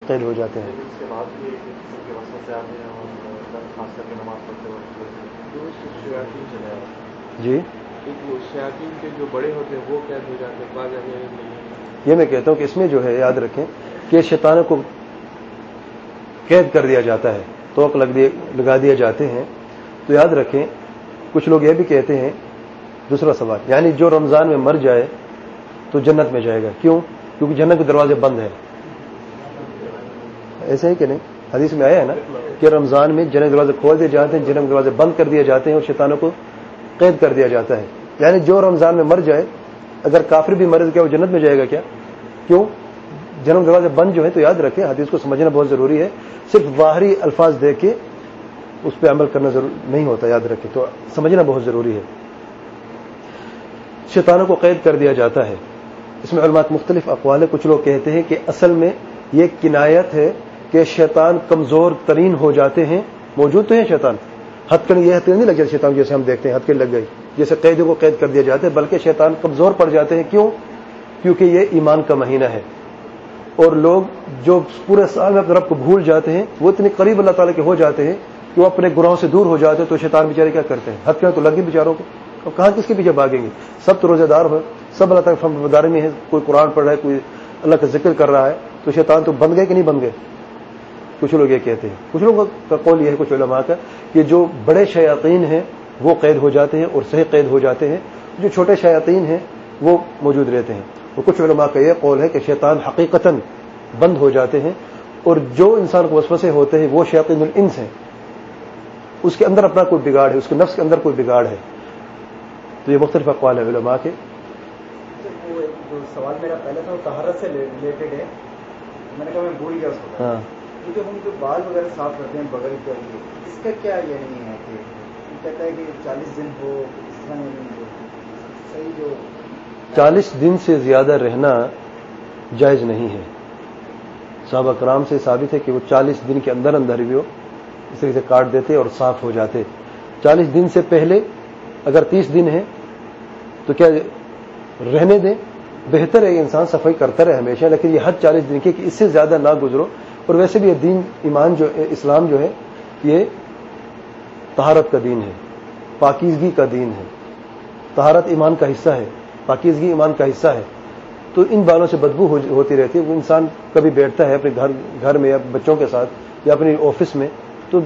قید ہو جاتے ہیں. اس کے بعد بھی وسوسے آتے ہیں اور خاص کر کے نماز پڑھتے وقت شیاطین چلے آتے ہیں. جی شیاطین کے جو بڑے ہوتے ہیں وہ قید ہو جاتے ہیں بعض جگہ نہیں. یہ میں کہتا ہوں کہ اس میں جو ہے یاد رکھیں کہ شیطانوں کو قید کر دیا جاتا ہے، توق لگا دیا جاتے ہیں. تو یاد رکھیں کچھ لوگ یہ بھی کہتے ہیں، دوسرا سوال، یعنی جو رمضان میں مر جائے تو جنت میں جائے گا. کیوں؟ کیونکہ جنت کے دروازے بند ہیں. ایسے ہی کہ نہیں؟ حدیث میں آیا ہے نا کہ رمضان میں جنت کے دروازے کھول دیے جاتے ہیں، جنت کے دروازے بند کر دیے جاتے ہیں اور شیطانوں کو قید کر دیا جاتا ہے. یعنی جو رمضان میں مر جائے، اگر کافر بھی مرے تو کیا وہ جنت میں جائے گا کیا؟ کیوں؟ جنم دروازے بند جو ہے. تو یاد رکھیں حدیث کو سمجھنا بہت ضروری ہے. صرف ظاہری الفاظ دے کے اس پہ عمل کرنا ضرور نہیں ہوتا، یاد رکھیں. تو سمجھنا بہت ضروری ہے. شیطانوں کو قید کر دیا جاتا ہے. اس میں علماء مختلف اقوال ہیں. کچھ لوگ کہتے ہیں کہ اصل میں یہ کنایت ہے کہ شیطان کمزور ترین ہو جاتے ہیں. موجود تو ہیں شیطان، ہتھکڑی یہ ہتھکڑی نہیں لگ جاتی شیطان جیسے ہم دیکھتے ہیں ہتھکڑی لگ گئی جیسے قیدیوں کو قید کر دیا جاتا ہے، بلکہ شیطان کمزور پڑ جاتے ہیں. کیوں؟ کیونکہ یہ ایمان کا مہینہ ہے اور لوگ جو پورے سال میں اپنے رب کو بھول جاتے ہیں وہ اتنے قریب اللہ تعالیٰ کے ہو جاتے ہیں کہ وہ اپنے گناہوں سے دور ہو جاتے ہیں. تو شیطان بیچارے کیا کرتے ہیں؟ ہتھکڑیاں تو لگی بیچاروں کو، اب کہاں کس کے پیچھے بھاگیں گے؟ سب تو روزے دار ہو، سب اللہ تعالیٰ کی فرمانبرداری میں ہے. کوئی قرآن پڑھ رہا ہے، کوئی اللہ کا ذکر کر رہا ہے. تو شیطان تو بن گئے کہ نہیں بن گئے؟ کچھ لوگ یہ کہتے ہیں. کچھ لوگوں کا قول یہ ہے، کچھ علماء کا، کہ جو بڑے شیاطین ہیں وہ قید ہو جاتے ہیں اور صحیح قید ہو جاتے ہیں، جو چھوٹے شیاطین ہیں وہ موجود رہتے ہیں. اور کچھ علماء کا یہ قول ہے کہ شیطان حقیقتاً بند ہو جاتے ہیں اور جو انسان کو وسوسے ہوتے ہیں وہ شیاطین الانس ہیں. اس کے اندر اپنا کوئی بگاڑ ہے، اس کے نفس کے اندر کوئی بگاڑ ہے. تو یہ مختلف اقوال ہے علماء کے. جو سوال میرا پہلا تھا وہ طہارت سے ریلیٹڈ ہے، میں نے کہا میں بھول گیا اس کو. کیونکہ ہم جو بال وغیرہ صاف کرتے ہیں بغل کے لیے، اس کا کیا یہ نہیں ہے کہ کہتا ہے کہ 40 دن ہو اس طرح نہیں ہو صحیح؟ جو 40 دن سے زیادہ رہنا جائز نہیں ہے. صحابہ کرام سے ثابت ہے کہ وہ 40 دن کے اندر اندر بھی وہ اس طریقے سے کاٹ دیتے اور صاف ہو جاتے. 40 دن سے پہلے اگر 30 دن ہے تو کیا رہنے دیں، بہتر ہے انسان صفائی کرتا رہے ہمیشہ، لیکن یہ حد 40 دن کی کہ اس سے زیادہ نہ گزرو. اور ویسے بھی یہ دین ایمان جو اسلام جو ہے یہ طہارت کا دین ہے، پاکیزگی کا دین ہے. طہارت ایمان کا حصہ ہے، پاکیزگی ایمان کا حصہ ہے. تو ان بالوں سے بدبو ہوتی رہتی ہے. وہ انسان کبھی بیٹھتا ہے اپنے گھر میں یا بچوں کے ساتھ یا اپنی آفس میں تو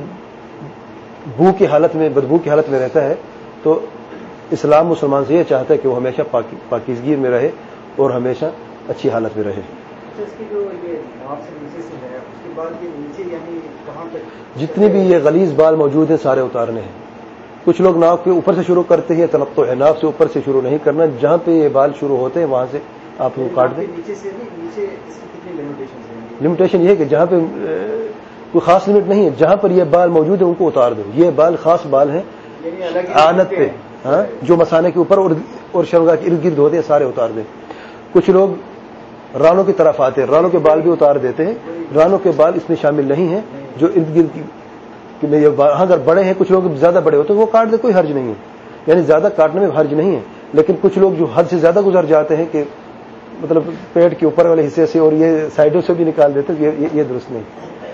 بو کی حالت میں، بدبو کی حالت میں رہتا ہے. تو اسلام مسلمان سے یہ چاہتا ہے کہ وہ ہمیشہ پاکیزگی میں رہے اور ہمیشہ اچھی حالت میں رہے. اس کی جو یہ ناف سے نیچے سے ہے اس کے بعد یہ نیچے یعنی کہاں تک جتنے بھی یہ غلیظ بال موجود ہیں سارے اتارنے ہیں. کچھ لوگ ناف کے اوپر سے شروع کرتے ہیں، تنقع ہے، ناف سے اوپر سے شروع نہیں کرنا. جہاں پہ یہ بال شروع ہوتے ہیں وہاں سے آپ ان کو کاٹ دیں. نیچے سے نیچے اس کی کتنی لمیٹیشن ہے؟ لمیٹیشن یہ ہے کہ جہاں پہ کوئی خاص لمٹ نہیں ہے، جہاں پر یہ بال موجود ہیں ان کو اتار دو. یہ بال خاص بال ہیں آنت پہ، ہاں، جو مسانے کے اوپر اور شرمگاہ کے ارد گرد ہوتے ہیں سارے اتار دیں. کچھ لوگ رانوں کی طرف آتے ہیں، رانوں کے بال بھی اتار دیتے ہیں. رانوں کے بال اس میں شامل نہیں ہیں. جو ارد گرد کہ یہ اگر بڑے ہیں، کچھ لوگ زیادہ بڑے ہوتے ہیں وہ کاٹ دے، کوئی حرج نہیں ہے. یعنی زیادہ کاٹنے میں حرج نہیں ہے. لیکن کچھ لوگ جو حد سے زیادہ گزر جاتے ہیں کہ مطلب پیٹ کے اوپر والے حصے سے اور یہ سائڈوں سے بھی نکال دیتے ہیں، یہ درست نہیں.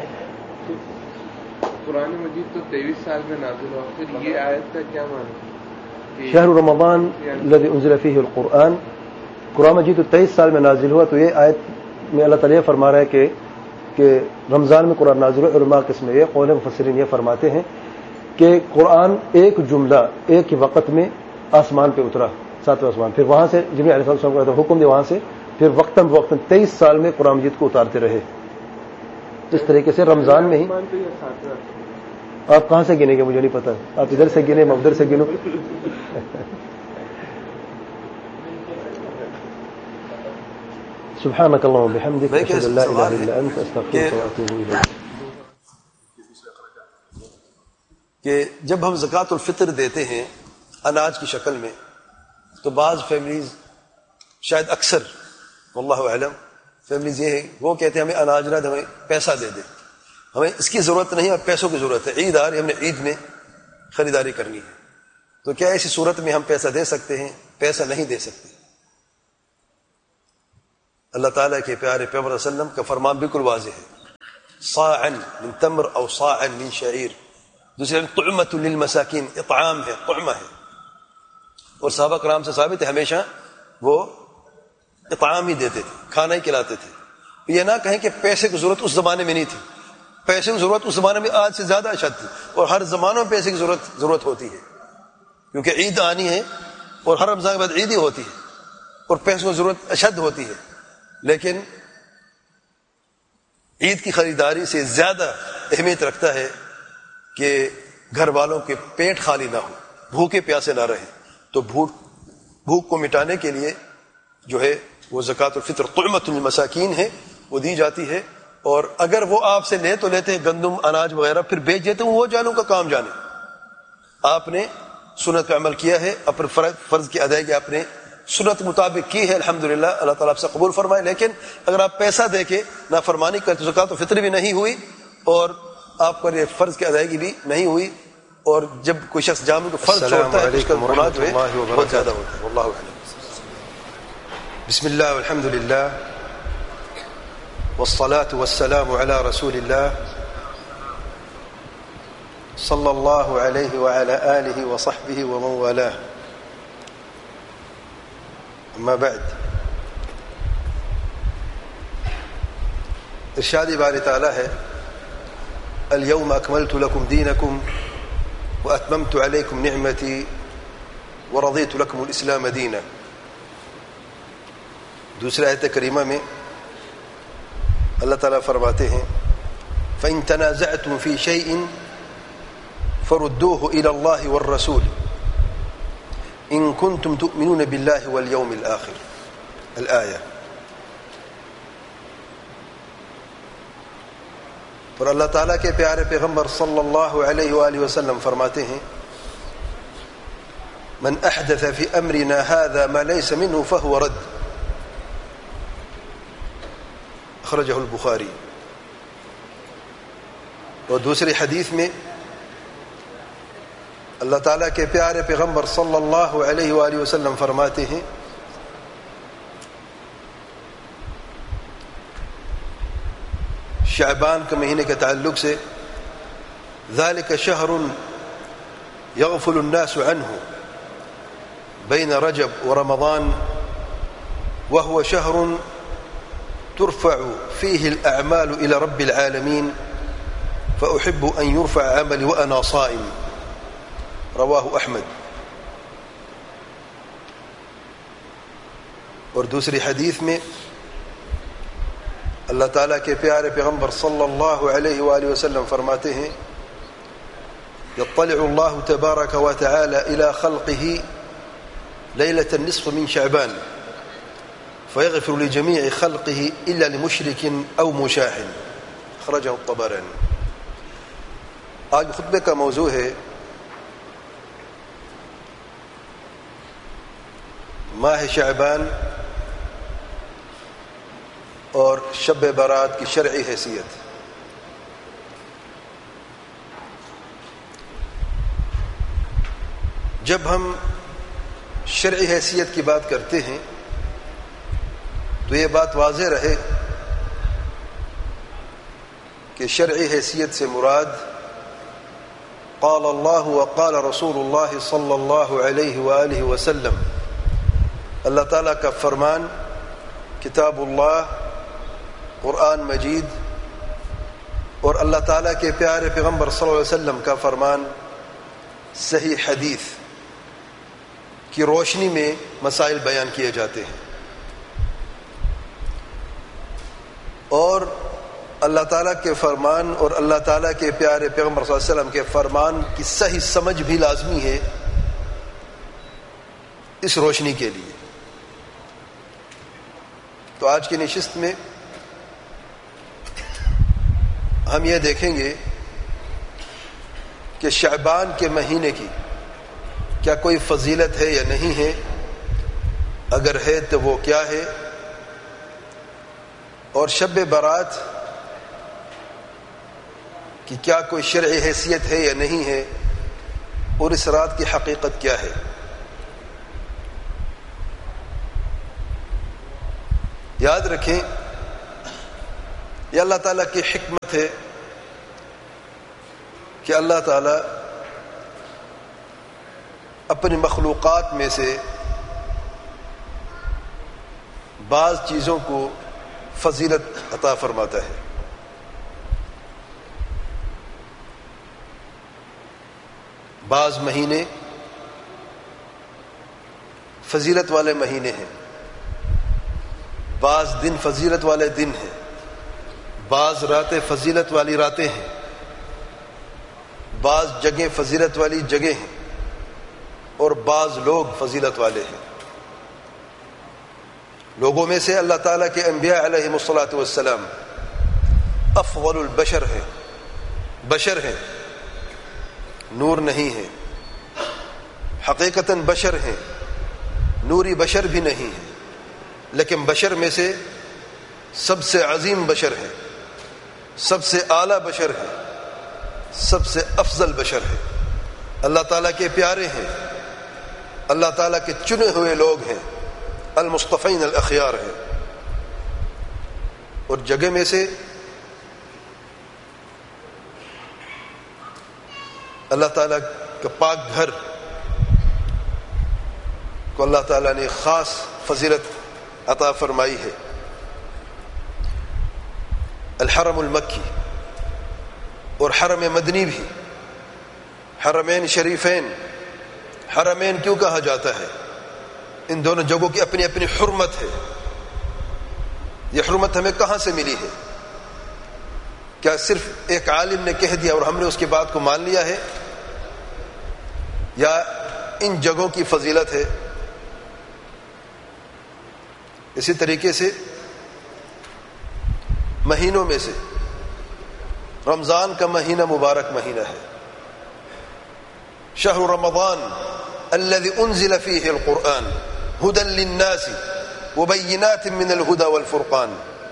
قرآن مجید تو 23 سال میں نازل ہوا، پھر یہ آیت کا کیا معنی؟ شہر رمضان الذی انزل فیہ القرآن، قرآن مجید تو 23 سال میں نازل ہوا. تو یہ آیت میں اللہ تعالیٰ فرما رہا ہے کہ رمضان میں قرآن نازل ہوا. علماء کے اس میں یہ قول مفسرین یہ فرماتے ہیں کہ قرآن ایک جملہ ایک وقت میں آسمان پہ اترا، 7واں آسمان، پھر وہاں سے جبریل علیہ السلام کا حکم دیا، وہاں سے پھر وقتاً 23 سال میں قرآن مجید کو اتارتے رہے. اس طریقے سے رمضان میں ہی آپ کہاں سے گنے گے مجھے نہیں پتا، آپ ادھر سے گنے میں ادھر سے گنو. سبحانک اللہم وبحمدک اشہد ان لا الہ الا انت استغفرک واتوب الیک. کہ جب ہم زکوٰۃ الفطر دیتے ہیں اناج کی شکل میں تو بعض فیملیز، شاید اکثر واللہ اعلم فیملیز یہ ہے وہ کہتے ہیں ہمیں اناج نہ دے، ہمیں پیسہ دے دے، ہمیں اس کی ضرورت نہیں، ہمیں پیسوں کی ضرورت ہے. عید آ رہی، ہم نے عید میں خریداری کرنی ہے. تو کیا ایسی صورت میں ہم پیسہ دے سکتے ہیں؟ پیسہ نہیں دے سکتے. اللہ تعالیٰ کے پیارے پیغمبر صلی اللہ علیہ وسلم کا فرمان بالکل واضح ہے صاعا من تمر او صاعا من شعیر. دوسرے طعمۃ للمساکین، اطعام ہے، طعمہ ہے. اور صحابہ کرام سے ثابت ہے ہمیشہ وہ اطعام ہی دیتے تھے، کھانا ہی کھلاتے تھے. یہ نہ کہیں کہ پیسے کی ضرورت اس زمانے میں نہیں تھی. پیسے کی ضرورت اس زمانے میں آج سے زیادہ اشد تھی، اور ہر زمانوں میں پیسے کی ضرورت ہوتی ہے، کیونکہ عید آنی ہے اور ہر رمضان کے بعد عید ہی ہوتی ہے اور پیسوں کی ضرورت اشد ہوتی ہے. لیکن عید کی خریداری سے زیادہ اہمیت رکھتا ہے کہ گھر والوں کے پیٹ خالی نہ ہو، بھوکے پیاسے نہ رہیں. تو بھوک کو مٹانے کے لیے جو ہے وہ زکوٰۃ الفطر طعمۃ للمساکین ہے، وہ دی جاتی ہے. اور اگر وہ آپ سے لے تو لیتے ہیں گندم اناج وغیرہ، پھر بیچ دیتے ہیں، وہ جانوں کا کام جانے. آپ نے سنت پہ عمل کیا ہے، اپنے فرض کی ادائیگی آپ نے سنت مطابق کی ہے، الحمدللہ، اللہ تعالیٰ آپ سے قبول فرمائے. لیکن اگر آپ پیسہ دے کے نافرمانی کرتے تو زکوٰۃ الفطر بھی نہیں ہوئی اور آپ پر یہ فرض کی ادائیگی بھی نہیں ہوئی. اور جب کوئی شخص جامع کو فرض چھوڑتا ہے تو اس کا گناہ جو ہے بہت زیادہ ہوتا ہے. واللہ اعلم. بسم اللہ والحمد للہ والصلاة والسلام على رسول الله صلى الله عليه وعلى آله وصحبه ومن والاه. أما بعد، ارشاد باری تعالی ہے اليوم أكملت لكم دينكم وأتممت عليكم نعمتي ورضيت لكم الإسلام دينا. دوسرے آیت کریمہ میں اللہ تعالیٰ فرماتے ہیں فَإِن تَنَازَعْتُمْ فِي شَيْءٍ فَرُدُّوهُ إِلَى اللَّهِ وَالرَّسُولِ إِن كُنتُمْ تُؤْمِنُونَ بِاللَّهِ وَالْيَوْمِ الْآخِرِ. الآیہ. اور اللہ تعالیٰ کے پیارے پیغمبر صلی اللہ علیہ وآلہ وسلم فرماتے ہیں من احدث في امرنا هذا ما ليس منه فهو رد. اخرجہ البخاری. اور دوسری حدیث میں اللہ تعالیٰ کے پیارے پیغمبر صلی اللہ علیہ وآلہ وسلم فرماتے ہیں شعبان کے مہینے کے تعلق سے ذالک شہر یغفل الناس عنہ بین رجب ورمضان وهو شهر ترفع فيه الأعمال إلى رب العالمين فأحب أن يرفع عملي وأنا صائم. رواه أحمد. اور دوسری حدیث میں اللہ تعالیٰ کے پیارے پیغمبر صلی اللہ علیہ وآلہ وسلم فرماتے ہیں يطلع الله تبارك وتعالى إلى خلقه ليلة النصف من شعبان فيغفر لجميع خلقه إلا لمشرك أو مشاح. أخرجه الطبراني. آج خطبے کا موضوع ہے ماہ شعبان اور شب برات کی شرعی حیثیت. جب ہم شرعی حیثیت کی بات کرتے ہیں تو یہ بات واضح رہے کہ شرعی حیثیت سے مراد قال اللہ وقال رسول اللہ صلی اللہ علیہ وآلہ وسلم، اللہ تعالیٰ کا فرمان، کتاب اللہ، قرآن مجید، اور اللہ تعالیٰ کے پیارے پیغمبر صلی اللہ علیہ وسلم کا فرمان صحیح حدیث کی روشنی میں مسائل بیان کیے جاتے ہیں. اور اللہ تعالیٰ کے فرمان اور اللہ تعالیٰ کے پیارے پیغمبر صلی اللہ علیہ وسلم کے فرمان کی صحیح سمجھ بھی لازمی ہے اس روشنی کے لیے. تو آج کی نشست میں ہم یہ دیکھیں گے کہ شعبان کے مہینے کی کیا کوئی فضیلت ہے یا نہیں ہے، اگر ہے تو وہ کیا ہے، اور شب برات کی کیا کوئی شرعی حیثیت ہے یا نہیں ہے، اور اس رات کی حقیقت کیا ہے. یاد رکھیں یہ اللہ تعالیٰ کی حکمت ہے کہ اللہ تعالیٰ اپنی مخلوقات میں سے بعض چیزوں کو فضیلت عطا فرماتا ہے. بعض مہینے فضیلت والے مہینے ہیں، بعض دن فضیلت والے دن ہیں، بعض راتیں فضیلت والی راتیں ہیں، بعض جگہیں فضیلت والی جگہیں ہیں، اور بعض لوگ فضیلت والے ہیں. لوگوں میں سے اللہ تعالیٰ کے انبیاء علیہم الصلاۃ والسلام افضل البشر ہیں، بشر ہیں، نور نہیں ہیں، حقیقتاً بشر ہیں، نوری بشر بھی نہیں ہیں، لیکن بشر میں سے سب سے عظیم بشر ہیں، سب سے اعلیٰ بشر ہیں، سب سے افضل بشر ہیں، اللہ تعالیٰ کے پیارے ہیں، اللہ تعالیٰ کے چنے ہوئے لوگ ہیں، المصطفین الاخیار ہیں. اور جگہ میں سے اللہ تعالیٰ کا پاک گھر کو اللہ تعالیٰ نے خاص فضیلت عطا فرمائی ہے. الحرم المکی اور حرم مدنی بھی، حرمین شریفین، حرمین کیوں کہا جاتا ہے؟ ان دونوں جگہوں کی اپنی اپنی حرمت ہے. یہ حرمت ہمیں کہاں سے ملی ہے؟ کیا صرف ایک عالم نے کہہ دیا اور ہم نے اس کی بات کو مان لیا ہے، یا ان جگہوں کی فضیلت ہے؟ اسی طریقے سے مہینوں میں سے رمضان کا مہینہ مبارک مہینہ ہے. شہر رمضان الذي انزل فيه القرآن هدى للناس وبينات من الهدى والفرقان.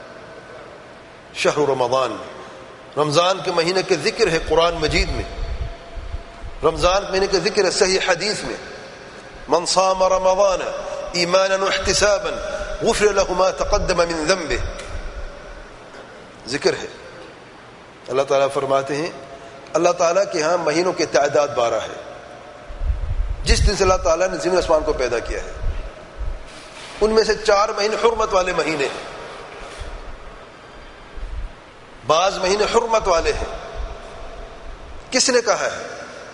شہر رمضان، رمضان کے مہینے کے ذکر ہے قرآن مجید میں، رمضان کے مہینے کے ذکر ہے صحیح حدیث میں. من صام رمضان ایمانا واحتسابا غفر له ما تقدم من ذنبه. ذکر ہے. اللہ تعالیٰ فرماتے ہیں اللہ تعالیٰ کے ہاں مہینوں کی تعداد 12 ہے. جس دن سے اللہ تعالیٰ نے زمین آسمان کو پیدا کیا ہے ان میں سے 4 مہینے حرمت والے مہینے ہیں، بعض مہینے حرمت والے ہیں. کس نے کہا ہے؟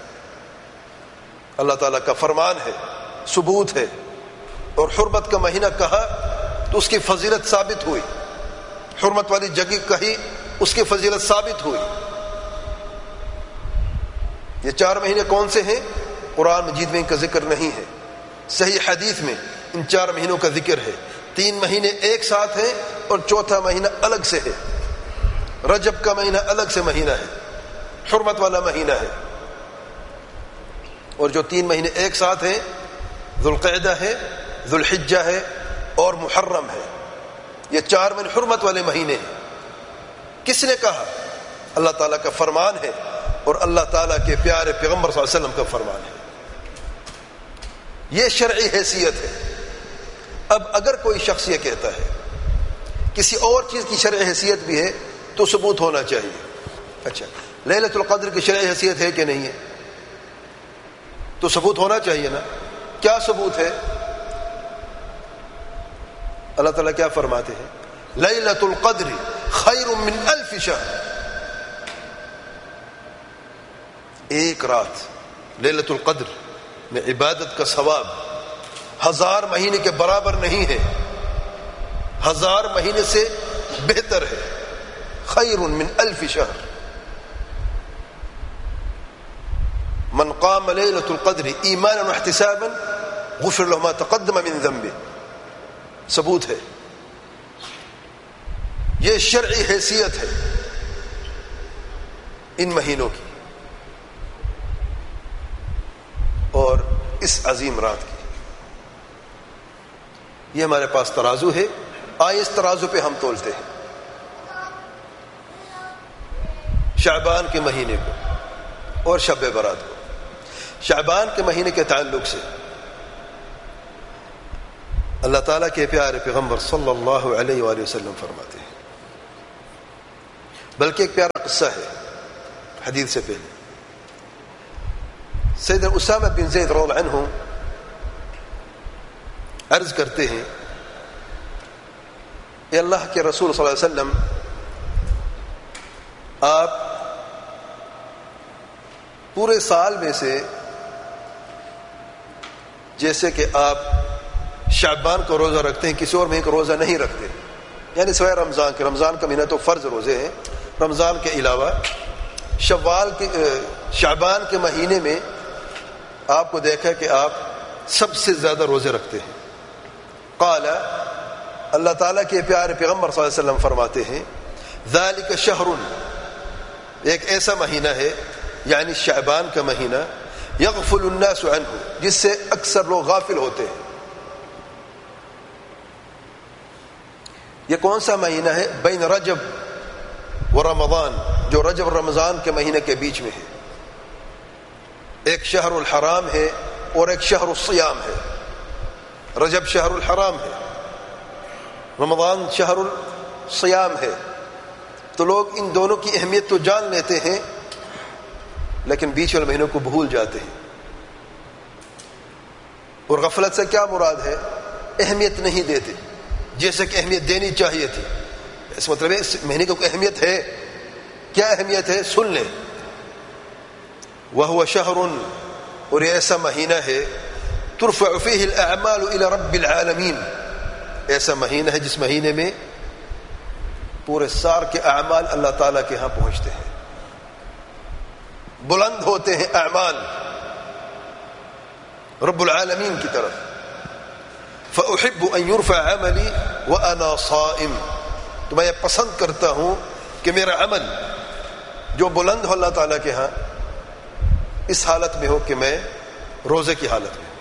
اللہ تعالیٰ کا فرمان ہے، ثبوت ہے. اور حرمت کا مہینہ کہا تو اس کی فضیلت ثابت ہوئی، حرمت والی جگہ کہی اس کی فضیلت ثابت ہوئی. یہ 4 مہینے کون سے ہیں؟ قرآن مجید میں ان کا ذکر نہیں ہے، صحیح حدیث میں ان 4 مہینوں کا ذکر ہے. 3 مہینے ایک ساتھ ہیں اور چوتھا مہینہ الگ سے ہے. رجب کا مہینہ الگ سے مہینہ ہے، حرمت والا مہینہ ہے. اور جو 3 مہینے ایک ساتھ ہیں ذوالقعدہ ہے، ذوالحجہ ہے اور محرم ہے. یہ 4 مہینے حرمت والے مہینے ہیں. کس نے کہا؟ اللہ تعالیٰ کا فرمان ہے اور اللہ تعالیٰ کے پیارے پیغمبر صلی اللہ علیہ وسلم کا فرمان ہے. یہ شرعی حیثیت ہے. اب اگر کوئی شخص یہ کہتا ہے کسی اور چیز کی شرعی حیثیت بھی ہے تو ثبوت ہونا چاہیے. اچھا لیلۃ القدر کی شرعی حیثیت ہے کہ نہیں ہے؟ تو ثبوت ہونا چاہیے نا. کیا ثبوت ہے؟ اللہ تعالیٰ کیا فرماتے ہیں؟ لیلۃ القدر خیر من 1000 شہر. ایک رات لیلۃ القدر میں عبادت کا ثواب 1000 مہینے کے برابر نہیں ہے، 1000 مہینے سے بہتر ہے. خیر من 1000 شہر. من قام لیلۃ القدر ایمانا واحتسابا غفر له ما تقدم من ذنبه. ثبوت ہے. یہ شرعی حیثیت ہے ان مہینوں کی اور اس عظیم رات کی. یہ ہمارے پاس ترازو ہے، آئے اس ترازو پہ ہم تولتے ہیں. شعبان کے مہینے کو اور شب برات کو. شعبان کے مہینے کے تعلق سے اللہ تعالیٰ کے پیارے پیغمبر صلی اللہ علیہ وآلہ وسلم فرماتے ہیں بلکہ ایک پیارا قصہ ہے حدیث سے پہلے. سیدنا اسامہ بن زید رضی اللہ عنہ عرض کرتے ہیں اے اللہ کے رسول صلی اللہ علیہ وسلم، آپ پورے سال میں سے جیسے کہ آپ شعبان کو روزہ رکھتے ہیں، کسی اور مہینے کو روزہ نہیں رکھتے، یعنی سوائے رمضان کے. رمضان کا مہینہ تو فرض روزے ہیں، رمضان کے علاوہ شعبان کے مہینے میں آپ کو دیکھا کہ آپ سب سے زیادہ روزے رکھتے ہیں. قال، اللہ تعالیٰ کے پیارے پیغمبر صلی اللہ علیہ وسلم فرماتے ہیں ذالک شہر، ایک ایسا مہینہ ہے یعنی شعبان کا مہینہ، یغفل الناس عنہ، جس سے اکثر لوگ غافل ہوتے ہیں. یہ کون سا مہینہ ہے؟ بین رجب و رمضان، جو رجب اور رمضان کے مہینے کے بیچ میں ہے. ایک شہر الحرام ہے اور ایک شہر الصیام ہے. رجب شہر الحرام ہے، رمضان شہر الصیام ہے. تو لوگ ان دونوں کی اہمیت تو جان لیتے ہیں لیکن بیچ والے مہینوں کو بھول جاتے ہیں. اور غفلت سے کیا مراد ہے؟ اہمیت نہیں دیتے جیسے کہ اہمیت دینی چاہیے تھی. اس مطلب ہے اس مہینے کو اہمیت ہے. کیا اہمیت ہے؟ سن لیں. وَهُوَ شَهْرٌ، اور یہ ایسا مہینہ ہے ترفع فیہ الاعمال الی رب العالمین، ایسا مہینہ ہے جس مہینے میں پورے سال کے اعمال اللہ تعالیٰ کے ہاں پہنچتے ہیں، بلند ہوتے ہیں اعمال رب العالمین کی طرف. فأحب ان يرفع عملی وانا صائم، تو میں یہ پسند کرتا ہوں کہ میرا عمل جو بلند ہو اللہ تعالیٰ کے ہاں اس حالت میں ہو کہ میں روزے کی حالت میں.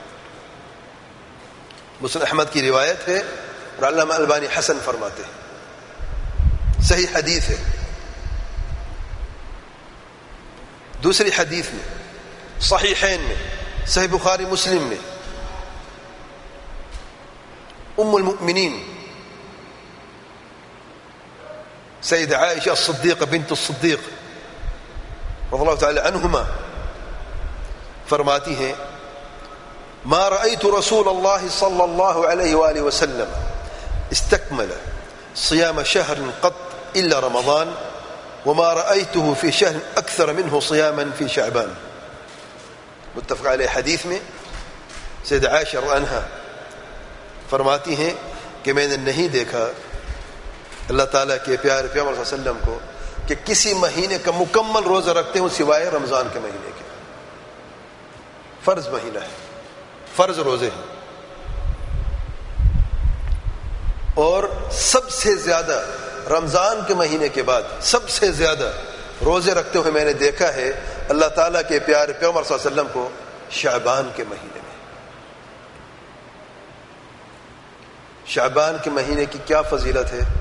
مسند احمد کی روایت ہے اور علامہ البانی حسن فرماتے ہیں، صحیح حدیث ہے. دوسری حدیث میں صحیحین میں صحیح بخاری مسلم میں ام المؤمنین سید عائشہ الصدیقہ بنت الصدیق رضی اللہ تعالی عنہما فرماتی ہیں ما رأيت رسول الله صلى الله عليه وآله وسلم استكمل صيام شهر قط إلا رمضان وما رأيته في شهر أكثر منه صياما في شعبان. متفق علیہ. حدیث میں سید عائشہ رضی اللہ عنہا فرماتی ہیں کہ میں نے نہیں دیکھا اللہ تعالیٰ کے پیارے پیغمبر صلی اللہ علیہ وسلم کو کہ کسی مہینے کا مکمل روزہ رکھتے ہوں سوائے رمضان کے مہینے کے. فرض مہینہ ہے، فرض روزے ہیں، اور سب سے زیادہ رمضان کے مہینے کے بعد سب سے زیادہ روزے رکھتے ہوئے میں نے دیکھا ہے اللہ تعالیٰ کے پیارے پیغمبر صلی اللہ علیہ وسلم کو شعبان کے مہینے میں. شعبان کے مہینے کی کیا فضیلت ہے؟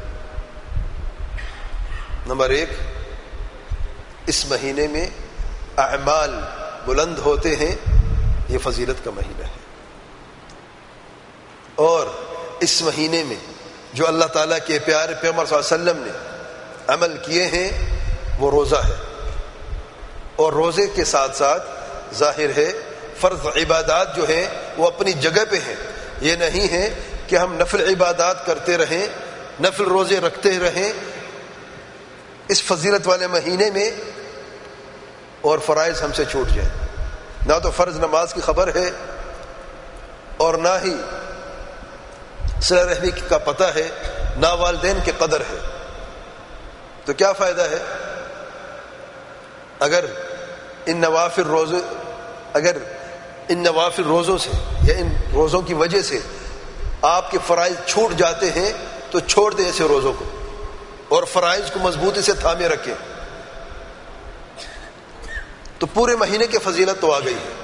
نمبر ایک، اس مہینے میں اعمال بلند ہوتے ہیں، یہ فضیلت کا مہینہ ہے. اور اس مہینے میں جو اللہ تعالیٰ کے پیارے پیغمبر صلی اللہ علیہ وسلم نے عمل کیے ہیں وہ روزہ ہے. اور روزے کے ساتھ ساتھ ظاہر ہے فرض عبادات جو ہیں وہ اپنی جگہ پہ ہیں. یہ نہیں ہے کہ ہم نفل عبادات کرتے رہیں، نفل روزے رکھتے رہیں اس فضیلت والے مہینے میں اور فرائض ہم سے چھوٹ جائیں. نہ تو فرض نماز کی خبر ہے اور نہ ہی صلہ رحمی کا پتہ ہے، نہ والدین کی قدر ہے. تو کیا فائدہ ہے اگر ان نوافل روزوں سے یا ان روزوں کی وجہ سے آپ کے فرائض چھوٹ جاتے ہیں تو چھوڑ دیں ایسے روزوں کو اور فرائض کو مضبوطی سے تھامے رکھیں. تو پورے مہینے کی فضیلت تو آ گئی ہے،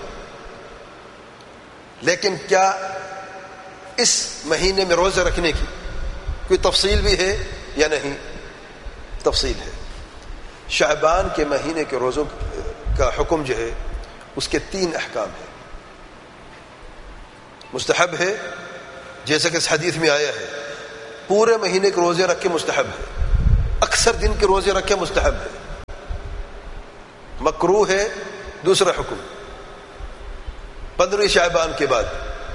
لیکن کیا اس مہینے میں روزے رکھنے کی کوئی تفصیل بھی ہے یا نہیں؟ تفصیل ہے. شعبان کے مہینے کے روزوں کا حکم جو ہے اس کے 3 احکام ہیں. مستحب ہے جیسا کہ اس حدیث میں آیا ہے، پورے مہینے کے روزے رکھ کے مستحب ہے. اکثر دن کے روزے رکھے مستحب ہے، مکروہ ہے دوسرا حکم 15 شعبان کے بعد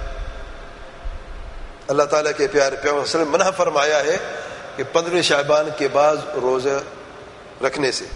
اللہ تعالیٰ کے پیارے پیغمبر صلی اللہ علیہ وسلم منع فرمایا ہے کہ 15 شعبان کے بعد روزہ رکھنے سے،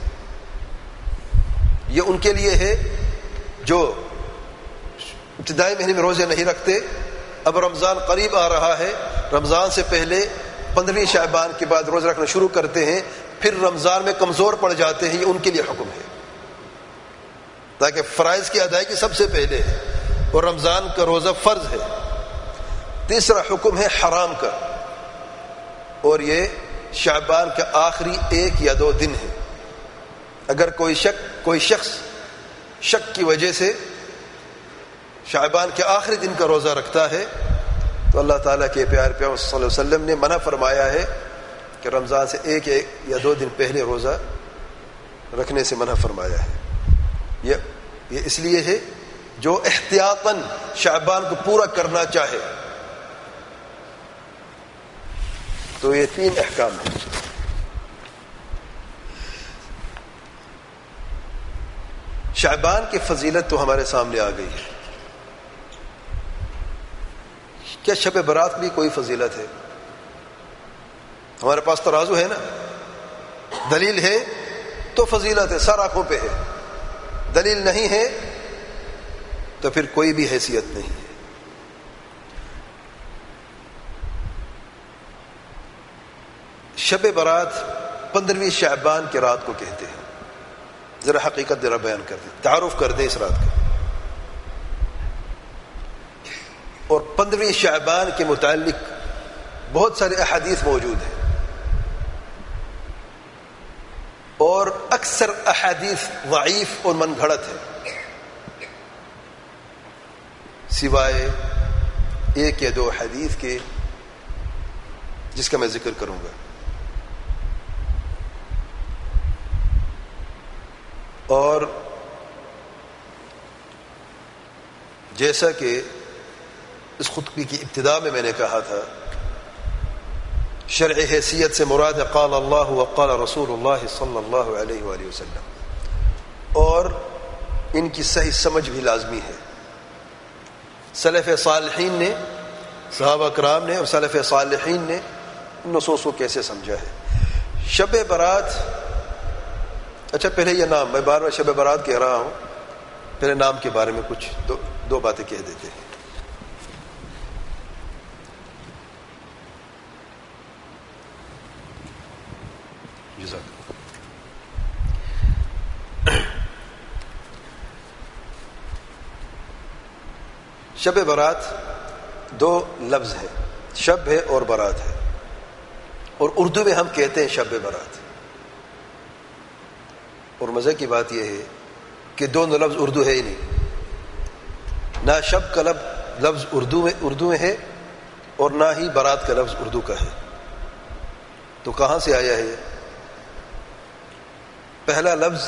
یہ ان کے لیے ہے جو ابتدائی مہینے میں روزے نہیں رکھتے. اب رمضان قریب آ رہا ہے، رمضان سے پہلے 15 شعبان کے بعد روزہ رکھنا شروع کرتے ہیں، پھر رمضان میں کمزور پڑ جاتے ہیں، یہ ان کے لیے حکم ہے تاکہ فرائض کی ادائیگی سب سے پہلے ہے اور رمضان کا روزہ فرض ہے. تیسرا حکم ہے حرام کا، اور یہ شعبان کے آخری 1 یا 2 دن ہے. اگر کوئی شخص شک کی وجہ سے شعبان کے آخری دن کا روزہ رکھتا ہے تو اللہ تعالیٰ کے پیارے پیغمبر صلی اللہ علیہ وسلم نے منع فرمایا ہے کہ رمضان سے 1 یا 2 دن پہلے روزہ رکھنے سے منع فرمایا ہے. یہ اس لیے ہے جو احتیاطاً شعبان کو پورا کرنا چاہے. تو یہ 3 احکام ہیں. شعبان کی فضیلت تو ہمارے سامنے آ گئی ہے. کیا شب برات بھی کوئی فضیلت ہے؟ ہمارے پاس ترازو ہے نا، دلیل ہے تو فضیلت ہے، سر آنکھوں پہ ہے. دلیل نہیں ہے تو پھر کوئی بھی حیثیت نہیں ہے. شب برات 15ویں شعبان کی رات کو کہتے ہیں. ذرا حقیقت ذرا بیان کر دیں، تعارف کر دیں اس رات کا. اور 15ویں شعبان کے متعلق بہت سارے احادیث موجود ہیں، اور اکثر احادیث ضعیف اور من گھڑت ہے، سوائے 1 یا 2 حدیث کے جس کا میں ذکر کروں گا. اور جیسا کہ اس خطبے کی ابتدا میں نے کہا تھا، شرع حیثیت سے مراد قال اللہ وقال رسول اللہ صلی اللہ علیہ وآلہ وسلم، اور ان کی صحیح سمجھ بھی لازمی ہے. سلف صالحین نے، صحابہ کرام نے اور سلف صالحین نے ان نصوص کو کیسے سمجھا ہے. شب برات، اچھا پہلے یہ نام، میں بار بار شب برات کہہ رہا ہوں، پہلے نام کے بارے میں کچھ دو باتیں کہہ دیتے ہیں. شب برات 2 لفظ ہے، شب ہے اور برات ہے، اور اردو میں ہم کہتے ہیں شب برات. اور مزے کی بات یہ ہے کہ دونوں لفظ اردو ہے ہی نہیں، نہ شب کا لفظ اردو میں ہے اور نہ ہی برات کا لفظ اردو کا ہے. تو کہاں سے آیا ہے؟ پہلا لفظ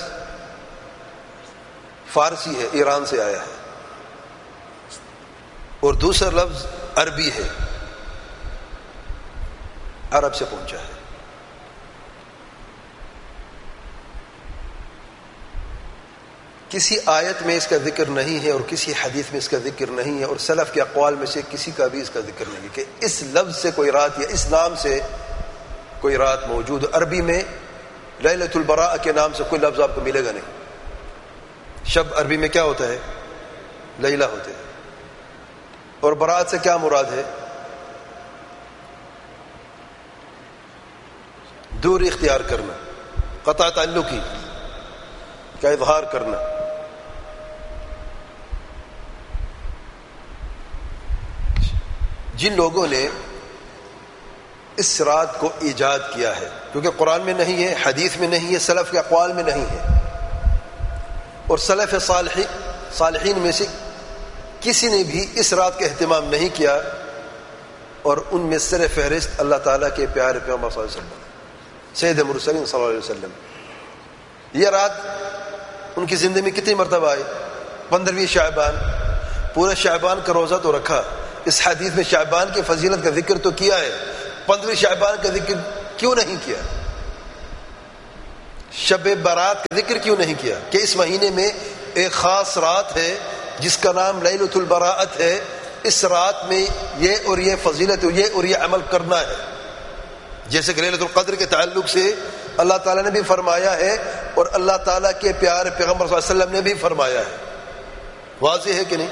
فارسی ہے، ایران سے آیا ہے، اور دوسرا لفظ عربی ہے، عرب سے پہنچا ہے. کسی آیت میں اس کا ذکر نہیں ہے اور کسی حدیث میں اس کا ذکر نہیں ہے، اور سلف کے اقوال میں سے کسی کا بھی اس کا ذکر نہیں ہے کہ اس لفظ سے کوئی رات یا اس نام سے کوئی رات موجود. عربی میں لیلۃ البراء کے نام سے کوئی لفظ آپ کو ملے گا نہیں. شب عربی میں کیا ہوتا ہے؟ لیلہ ہوتے ہیں. اور برات سے کیا مراد ہے؟ دوری اختیار کرنا، قطع تعلقی کا اظہار کرنا. جن لوگوں نے اس رات کو ایجاد کیا ہے، کیونکہ قرآن میں نہیں ہے، حدیث میں نہیں ہے، سلف کے اقوال میں نہیں ہے، اور سلف صالحین میں سے کسی نے بھی اس رات کا اہتمام نہیں کیا، اور ان میں سر فہرست اللہ تعالیٰ کے پیارے پیغمبر صلی اللہ علیہ وسلم، سید مرسلین صلی اللہ علیہ وسلم. یہ رات ان کی زندگی میں کتنی مرتبہ آئی؟ 15ویں شعبان. پورے شعبان کا روزہ تو رکھا، اس حدیث میں شعبان کی فضیلت کا ذکر تو کیا ہے، 15ویں شعبان کا ذکر کیوں نہیں کیا؟ شب برات کا ذکر کیوں نہیں کیا کہ اس مہینے میں ایک خاص رات ہے جس کا نام لیلۃ البراءت ہے، اس رات میں یہ اور یہ فضیلت یہ اور یہ عمل کرنا ہے، جیسے کہ لیلۃ القدر کے تعلق سے اللہ تعالیٰ نے بھی فرمایا ہے اور اللہ تعالیٰ کے پیارے پیغمبر صلی اللہ علیہ وسلم نے بھی فرمایا ہے۔ واضح ہے کہ نہیں؟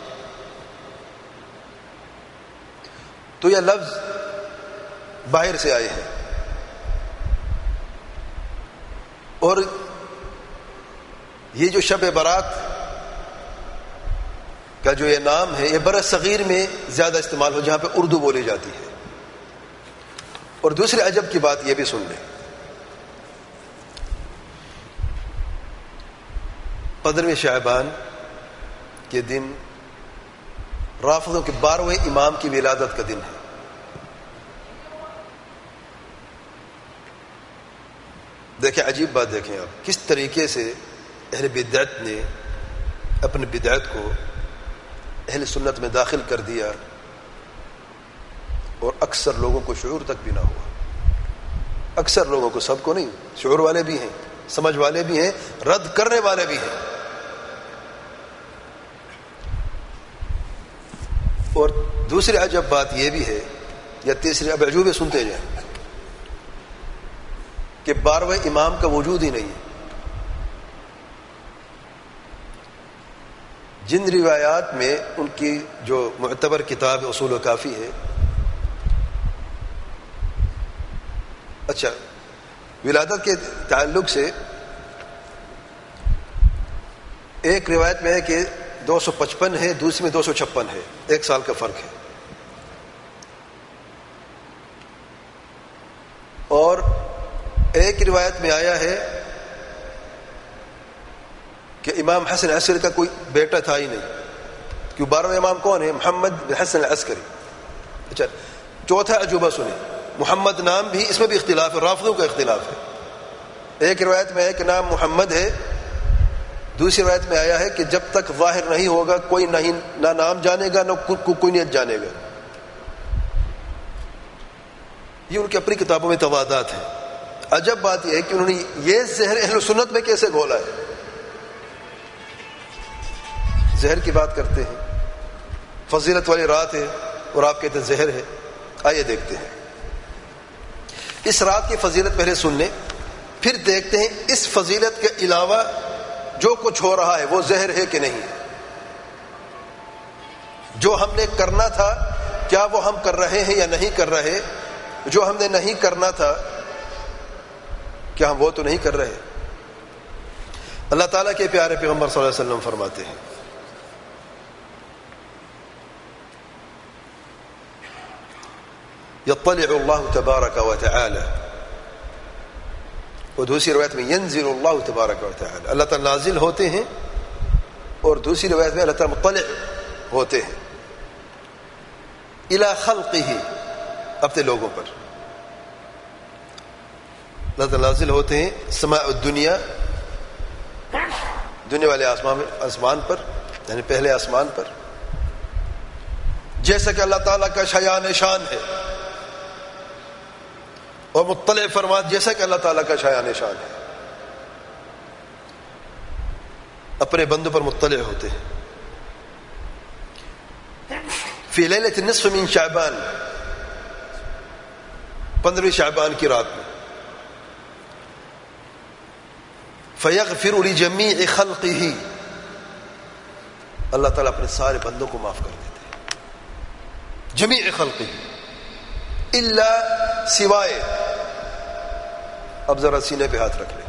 تو یہ لفظ باہر سے آئے ہیں، اور یہ جو شب برات کا جو یہ نام ہے، یہ بر صغیر میں زیادہ استعمال ہو جہاں پہ اردو بولی جاتی ہے۔ اور دوسرے عجب کی بات یہ بھی سن لیں، 15 شعبان کے دن رافضوں کے 12ویں امام کی ولادت کا دن ہے۔ دیکھیں عجیب بات، دیکھیں آپ کس طریقے سے اہل بدعت نے اپنی بدعت کو اہل سنت میں داخل کر دیا، اور اکثر لوگوں کو شعور تک بھی نہ ہوا۔ اکثر لوگوں کو، سب کو نہیں، شعور والے بھی ہیں، سمجھ والے بھی ہیں، رد کرنے والے بھی ہیں۔ اور دوسری عجب بات یہ بھی ہے، یا تیسری، اب عجوبے سنتے جائیں، کہ 12ویں امام کا وجود ہی نہیں ہے۔ جن روایات میں ان کی جو معتبر کتاب اصول و کافی ہے، اچھا ولادت کے تعلق سے ایک روایت میں ہے کہ 255 ہے، دوسری میں 256 ہے، 1 سال کا فرق ہے۔ اور ایک روایت میں آیا ہے کہ امام حسن عسکری کا کوئی بیٹا تھا ہی نہیں، کیوں 12ویں امام کون ہے؟ محمد بن حسن العسکری۔ اچھا چوتھا عجوبہ سنیں، محمد نام بھی، اس میں بھی اختلاف ہے، رافضوں کا اختلاف ہے۔ ایک روایت میں ہے کہ نام محمد ہے، دوسری روایت میں آیا ہے کہ جب تک ظاہر نہیں ہوگا کوئی نہ نام جانے گا نہ کنیت جانے گا۔ یہ ان کی اپنی کتابوں میں تضادات ہیں۔ عجب بات یہ ہے کہ انہوں نے یہ زہر اہل سنت میں کیسے گھولا ہے۔ زہر کی بات کرتے ہیں، فضیلت والی رات ہے، اور آپ کہتے ہیں زہر ہے۔ آئیے دیکھتے ہیں اس رات کی فضیلت، پہلے سن لیں، پھر دیکھتے ہیں اس فضیلت کے علاوہ جو کچھ ہو رہا ہے وہ زہر ہے کہ نہیں۔ جو ہم نے کرنا تھا کیا وہ ہم کر رہے ہیں یا نہیں کر رہے؟ جو ہم نے نہیں کرنا تھا کیا ہم وہ تو نہیں کر رہے؟ اللہ تعالیٰ کے پیارے پیغمبر صلی اللہ علیہ وسلم فرماتے ہیں، یطلع اللہ تبارک و تعالی، اور دوسری روایت میں ینزل اللہ تبارک و تعالی، اللہ تعالیٰ نازل ہوتے ہیں، اور دوسری روایت میں اللہ تعالیٰ مطلع ہوتے ہیں، الی خلقہ، اپنے لوگوں پر۔ اللہ تعالیٰ نازل ہوتے ہیں سماء الدنیا، دنیا والے آسمان پر، یعنی پہلے آسمان پر، جیسا کہ اللہ تعالیٰ کا شایان شان ہے، اور مطلع فرمات جیسا کہ اللہ تعالیٰ کا شایان شان ہے، اپنے بندوں پر مطلع ہوتے ہیں۔ فی لیلۃ النصف من شعبان، 15 شعبان کی رات میں، فیغفر لجمیع خلقہ، اللہ تعالیٰ اپنے سارے بندوں کو معاف کر دیتے ہیں، جمیع خلقہ، الا سوائے، اب ذرا سینے پہ ہاتھ رکھ لیں،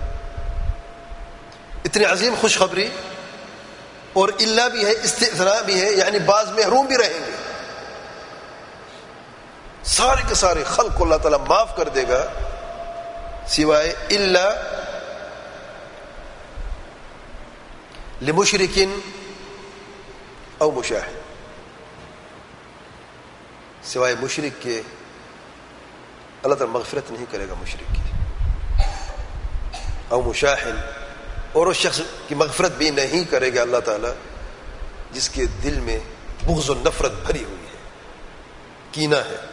اتنی عظیم خوشخبری، اور الا بھی ہے، استثناء بھی ہے، یعنی بعض محروم بھی رہیں گے، سارے کے سارے خلق کو اللہ تعالیٰ معاف کر دے گا، سوائے الا لمشرکن او مشاہد، سوائے مشرک کے اللہ تعالیٰ مغفرت نہیں کرے گا مشرک کی، او مشاہد، اور اس شخص کی مغفرت بھی نہیں کرے گا اللہ تعالیٰ جس کے دل میں بغض و نفرت بھری ہوئی ہے، کینہ ہے۔